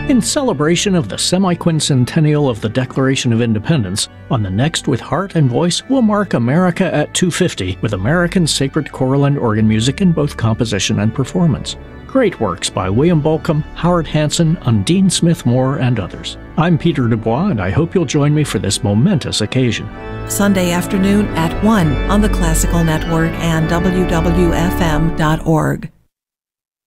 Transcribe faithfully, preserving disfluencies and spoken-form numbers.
In celebration of the semi-quincentennial of the Declaration of Independence, On the Next with Heart and Voice will mark America at two fifty with American sacred choral and organ music in both composition and performance. Great works by William Bolcom, Howard Hanson, Undine Smith Moore, and others. I'm Peter Dubois, and I hope you'll join me for this momentous occasion. Sunday afternoon at one on the Classical Network and W W F M dot org.